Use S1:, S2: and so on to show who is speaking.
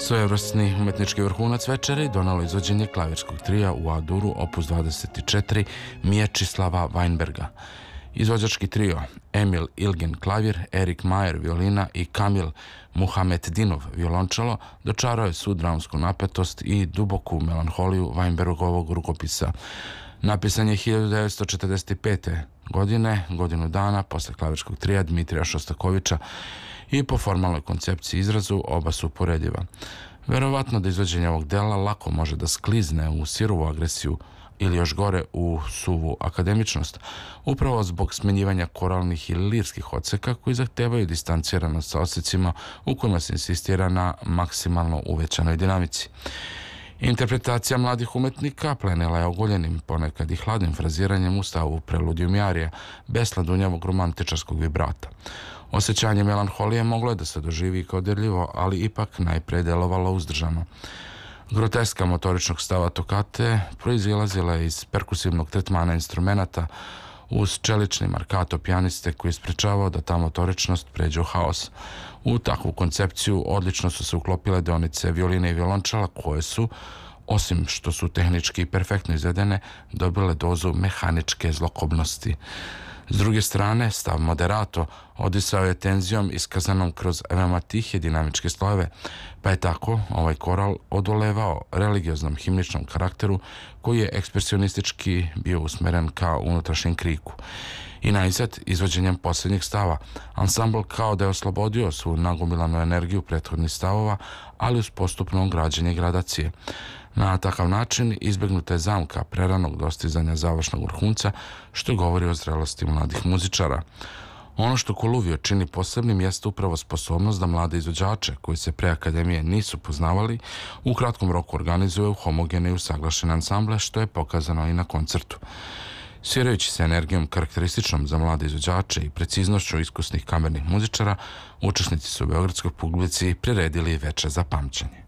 S1: Svojevrsni umetnički vrhunac večeri donalo izvođenje klavirskog trija u A-duru opus 24 Mječislava Weinberga. Izvođački trio Emil Ilgin klavir, Erik Mayer violina i Kamil Muhamedinov violončelo dočarao je svu dramsku napetost i duboku melanholiju Weinbergovog rukopisa. Napisan je 1945. godine, godinu dana posle klavirskog trija Dmitrija Šostakovića, i po formalnoj koncepciji izrazu oba su uporediva. Verovatno da izvođenje ovog dela lako može da sklizne u sirovu agresiju ili još gore u suvu akademičnost, upravo zbog smenjivanja koralnih ili lirskih odseka koji zahtevaju distanciranost sa odsecima u kojima se insistira na maksimalno uvećanoj dinamici. Interpretacija mladih umetnika plenila je ogoljenim, ponekad i hladnim fraziranjem u stavu Preludijum Jarija, bez sladunjavog romantičarskog vibrata. Osjećanje melanholije moglo je da se doživi kao dirljivo, ali ipak najpre delovalo uzdržano. Groteska motoričnog stava tokate proizilazila je iz perkusivnog tretmana instrumenata uz čelični markato pijaniste koji je sprečavao da ta motoričnost pređe u haos. U takvu koncepciju odlično su se uklopile deonice violine i violončela koje su, osim što su tehnički perfektno izvedene, dobile dozu mehaničke zlokobnosti. S druge strane, stav moderato odisao je tenzijom iskazanom kroz veoma tihe dinamičke slojeve, pa je tako ovaj koral odolevao religioznom himničnom karakteru koji je ekspresionistički bio usmeren ka unutrašnjem kriku. I najzad, izvođenjem posljednjeg stava, ansambl kao da je oslobodio svu nagomilanu energiju prethodnih stavova, ali uz postupno građenje gradacije. Na takav način izbjegnuta je zamka preranog dostizanja završnog vrhunca, što govori o zrelosti mladih muzičara. Ono što Koluvio čini posebnim jeste upravo sposobnost da mlade izvođače, koji se pre akademije nisu poznavali, u kratkom roku organizuje u homogene i usaglašene ansamble, što je pokazano i na koncertu. Svirajući se energijom karakterističnom za mlade izvođače i preciznošću iskusnih kamernih muzičara, učesnici su u beogradskoj publici priredili veče za pamćenje.